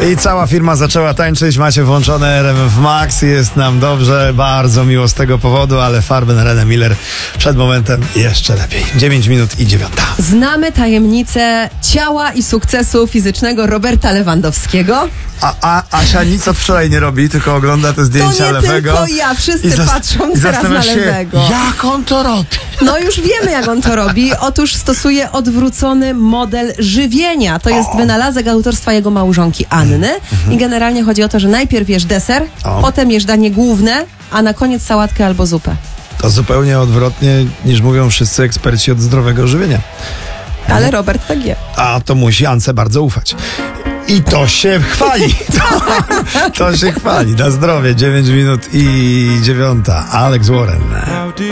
I cała firma zaczęła tańczyć. Macie włączone RMF Max. Jest nam dobrze, bardzo miło z tego powodu, ale Farben, René Miller przed momentem jeszcze lepiej. 9 minut i 9. Znamy tajemnicę ciała i sukcesu fizycznego Roberta Lewandowskiego. A Asia nic od wczoraj nie robi, tylko ogląda te zdjęcia To nie Lewego. tylko ja, wszyscy patrzą i teraz na Lewego. Jak on to robi? No już wiemy, jak on to robi. Otóż stosuje odwrócony model żywienia. To jest wynalazek autorstwa jego małżonki Anny. I generalnie chodzi o to, że najpierw jesz deser, potem jesz danie główne, a na koniec sałatkę albo zupę. To zupełnie odwrotnie niż mówią wszyscy eksperci od zdrowego żywienia. Ale Robert tak je. A to musi Ance bardzo ufać. I to się chwali. To się chwali. Na zdrowie. 9 minut i 9. Alex Warren.